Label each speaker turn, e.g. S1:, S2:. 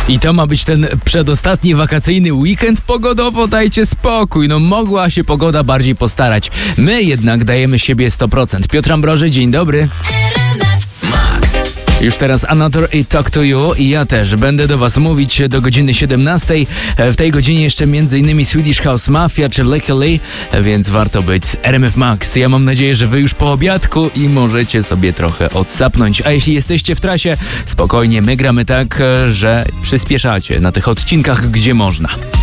S1: I to ma być ten przedostatni wakacyjny weekend? Pogodowo dajcie spokój, no mogła się pogoda bardziej postarać. My jednak dajemy siebie 100%. Piotr Ambroży, dzień dobry. Już teraz Another i Talk to You i ja też będę do Was mówić do godziny 17. W tej godzinie jeszcze m.in. Swedish House Mafia czy Luckily, więc warto być z RMF Max. Ja mam nadzieję, że Wy już po obiadku i możecie sobie trochę odsapnąć. A jeśli jesteście w trasie, spokojnie, my gramy tak, że przyspieszacie na tych odcinkach, gdzie można.